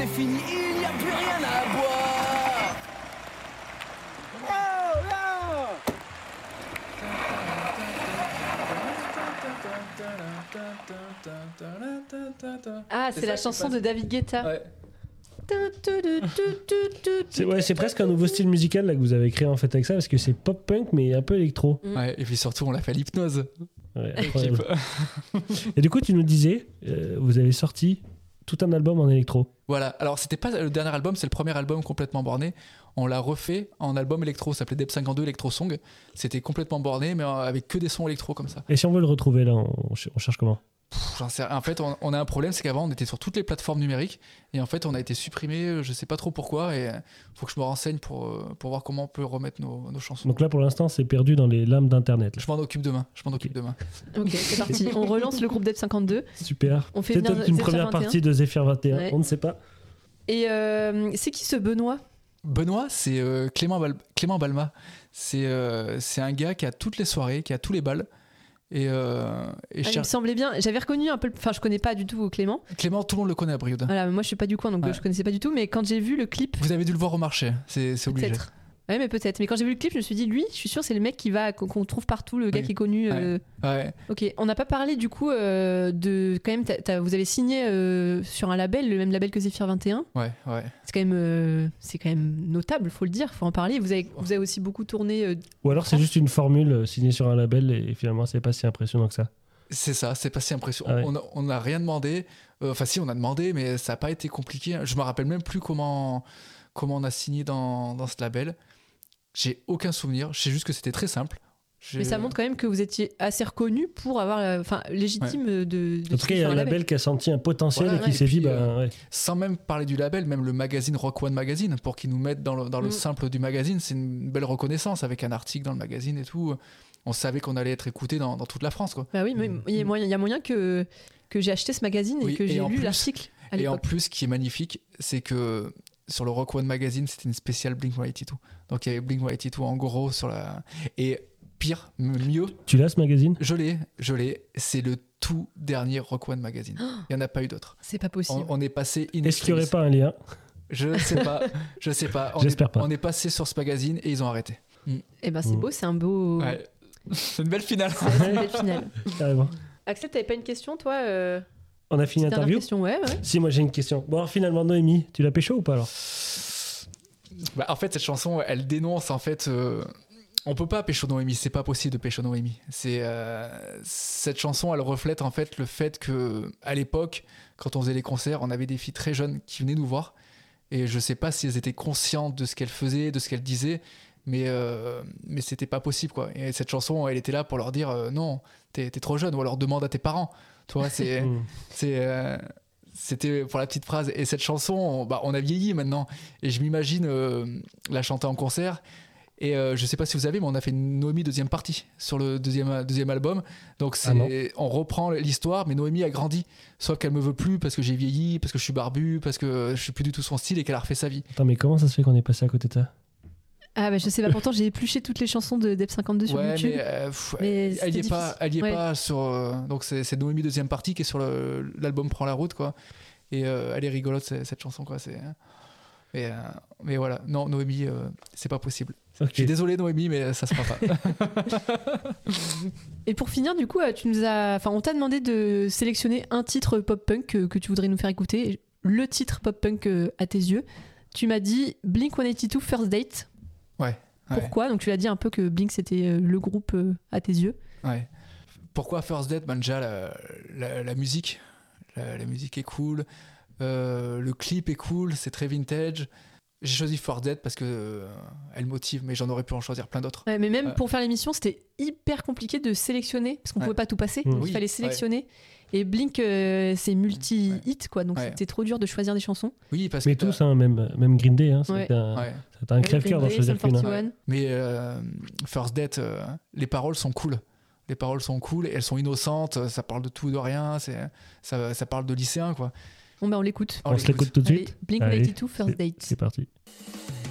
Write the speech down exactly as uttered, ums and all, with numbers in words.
c'est fini, il n'y a plus rien à boire. Oh là. Ah, c'est, c'est la chanson de David Guetta. Ouais. C'est, ouais, c'est presque un nouveau style musical là, que vous avez créé en fait avec ça, parce que c'est pop-punk mais un peu électro. Mm. Ouais, et puis surtout on l'a fait à l'hypnose. Ouais, incroyable. Et du coup tu nous disais, euh, vous avez sorti tout un album en électro. Voilà, alors c'était pas le dernier album, c'est le premier album complètement borné. On l'a refait en album électro, ça s'appelait Deb cinquante-deux Electro Song. C'était complètement borné mais avec que des sons électro comme ça. Et si on veut le retrouver là, on, on cherche comment ? Pff, j'en sais, en fait, on, on a un problème, c'est qu'avant on était sur toutes les plateformes numériques et en fait on a été supprimé, je sais pas trop pourquoi, et faut que je me renseigne pour, pour voir comment on peut remettre nos, nos chansons. Donc là pour l'instant c'est perdu dans les limbes d'internet. Là. Je m'en occupe demain. Je m'en occupe demain. Ok, c'est parti. On relance le groupe Deb cinquante-deux. Super. On fait peut-être une première vingt et un. Partie de Zephyr vingt et un. Ouais. On ne sait pas. Et euh, c'est qui ce Benoît ? Benoît, c'est euh, Clément, Bal- Clément Balma. C'est, euh, c'est un gars qui a toutes les soirées, qui a tous les bals. Et, euh, et ah, cher... Il me semblait bien. J'avais reconnu un peu. Enfin, je connais pas du tout Clément. Clément, tout le monde le connaît à Brioude. Voilà, moi je suis pas du coin donc ouais. je connaissais pas du tout. Mais quand j'ai vu le clip. Vous avez dû le voir au marché, c'est, c'est obligé. Peut-être. Ouais, mais peut-être. Mais quand j'ai vu le clip, je me suis dit, lui, je suis sûr, c'est le mec qui va, qu'on trouve partout, le gars oui. qui est connu. Euh... Ouais. ouais. Ok, on n'a pas parlé du coup euh, de. Quand même, t'as, t'as, vous avez signé euh, sur un label, le même label que Zephyr vingt et un. Ouais, ouais. C'est quand même, euh, c'est quand même notable, faut le dire, faut en parler. Vous avez, vous avez aussi beaucoup tourné. Euh, Ou alors c'est juste une formule signée sur un label et finalement c'est pas si impressionnant que ça. C'est ça, c'est pas si impressionnant. Ah ouais. On n'a rien demandé. Enfin, euh, si, on a demandé, mais ça n'a pas été compliqué. Je me rappelle même plus comment, comment on a signé dans, dans ce label. J'ai aucun souvenir. Je sais juste que c'était très simple. J'ai... Mais ça montre quand même que vous étiez assez reconnu pour avoir, enfin, légitime ouais. de, de. En tout cas, il y a un label, label qui a senti un potentiel voilà, et qui ouais, s'est et dit, puis, bah, euh, ouais. Sans même parler du label, même le magazine Rock One Magazine, pour qu'ils nous mettent dans le, dans le mm. simple du magazine, c'est une belle reconnaissance avec un article dans le magazine et tout. On savait qu'on allait être écouté dans, dans toute la France, quoi. Bah oui, mais il y a moyen, il y a moyen que que j'ai acheté ce magazine et oui, que j'ai lu plus, l'article. À et l'époque. en plus, ce qui est magnifique, c'est que sur le Rock One Magazine, c'était une spéciale Blink one eighty-two. Donc il y avait Blink one eighty-two en gros sur la. Et pire, mieux. Tu l'as ce magazine ? Je l'ai, je l'ai. C'est le tout dernier Rock One Magazine. Il n'y en a pas eu d'autre. C'est pas possible. On, on est passé in Est-ce qu'il n'y aurait pas un lien ? Je ne sais pas. Je sais pas. On J'espère est, pas. On est passé sur ce magazine et ils ont arrêté. Mm. Eh ben c'est mm. beau, c'est un beau. Ouais. C'est une belle finale. C'est une belle finale. Carrément. Axel, t'avais pas une question, toi euh... On a fini l'interview. Question, ouais, ouais. Si, moi j'ai une question. Bon, alors, finalement, Noémie, tu l'as pécho ou pas alors ? Bah, en fait, cette chanson, elle dénonce en fait. Euh... On peut pas pécho Noémie, c'est pas possible de pécho Noémie. C'est euh... cette chanson, elle reflète en fait le fait que à l'époque, quand on faisait les concerts, on avait des filles très jeunes qui venaient nous voir, et je sais pas si elles étaient conscientes de ce qu'elles faisaient, de ce qu'elles disaient. Mais, euh, mais c'était pas possible, quoi. Et cette chanson, elle était là pour leur dire euh, non, t'es, t'es trop jeune, ou alors demande à tes parents. Tu vois, c'est, c'est, euh, c'était pour la petite phrase. Et cette chanson, on, bah, on a vieilli maintenant. Et je m'imagine euh, la chanter en concert. Et euh, je sais pas si vous savez, mais on a fait une Noémie deuxième partie sur le deuxième, deuxième album. Donc c'est, ah on reprend l'histoire, mais Noémie a grandi. Sauf qu'elle me veut plus parce que j'ai vieilli, parce que je suis barbu, parce que je suis plus du tout son style et qu'elle a refait sa vie. Attends, mais comment ça se fait qu'on est passé à côté de ça ? Ah bah je sais pas, pourtant j'ai épluché toutes les chansons de Deb cinquante-deux sur ouais, YouTube. Mais, euh, pff, mais elle y est pas, elle y est ouais. pas sur. Euh, donc c'est, c'est Noémie deuxième partie qui est sur le, l'album Prends la route, quoi. Et euh, elle est rigolote c'est, cette chanson, quoi. C'est. Mais, euh, mais voilà, non Noémie, euh, c'est pas possible. Okay. Je suis désolé Noémie, mais ça se fera pas. Et pour finir, du coup, tu nous as, enfin, on t'a demandé de sélectionner un titre pop-punk que, que tu voudrais nous faire écouter, le titre pop-punk à tes yeux. Tu m'as dit Blink one eighty-two First Date. Ouais. Pourquoi ? Ouais. Donc tu l'as dit un peu que Blink c'était le groupe à tes yeux. Ouais. Pourquoi First Date ? Ben déjà la, la, la musique, la, la musique est cool, euh, le clip est cool, c'est très vintage. J'ai choisi First Date parce que euh, elle motive, mais j'en aurais pu en choisir plein d'autres. Ouais, mais même ouais. pour faire l'émission, c'était hyper compliqué de sélectionner parce qu'on ouais. pouvait pas tout passer, mmh. donc oui. il fallait sélectionner. Ouais. Et Blink, euh, c'est multi-hit, quoi, donc ouais. c'était trop dur de choisir des chansons. Oui, parce mais que tous, hein, même, même Green Day, hein, ouais. c'était un, ouais. un crève-cœur d'en choisir qu'une. Ouais. Mais euh, First Date, euh, les paroles sont cool. Les paroles sont cool, elles sont innocentes, ça parle de tout, de rien, c'est, ça, ça parle de lycéens, quoi. Bon, ben on l'écoute. On, on se l'écoute tout de suite. Blink one eighty-two First Date. C'est parti.